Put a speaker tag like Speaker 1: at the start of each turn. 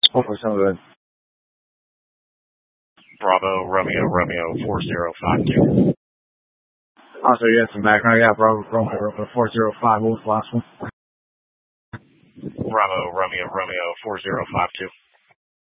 Speaker 1: Hopefully some of it.
Speaker 2: Bravo, Romeo, Romeo, 4052.
Speaker 1: Also, you had some background. Yeah, Bravo, Romeo, 405. What was the last one?
Speaker 2: Bravo, Romeo, Romeo, 4052.